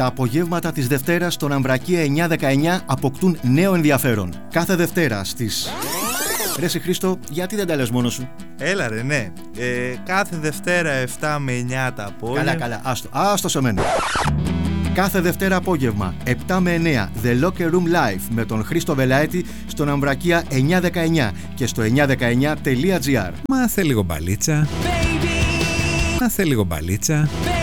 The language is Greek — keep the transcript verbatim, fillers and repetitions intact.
Τα απογεύματα της Δευτέρας στον Αμβρακία εννιά δεκαεννιά αποκτούν νέο ενδιαφέρον. Κάθε Δευτέρα στις... Ρε σε Χρήστο, γιατί δεν τα λες μόνος σου? Έλα ρε, ναι. Ε, κάθε Δευτέρα επτά με εννιά τα απόγευμα. Καλά, καλά, άστο, άστο σε μένα. Κάθε Δευτέρα απόγευμα, επτά με εννιά, The Locker Room Live με τον Χρήστο Βελαέτη στον Αμβρακία εννιά δεκαεννιά και στο εννιά δεκαεννιά τελεία τζι άρ. Μάθε λίγο μπαλίτσα. Baby. Μάθε λίγο μπαλίτσα. Baby.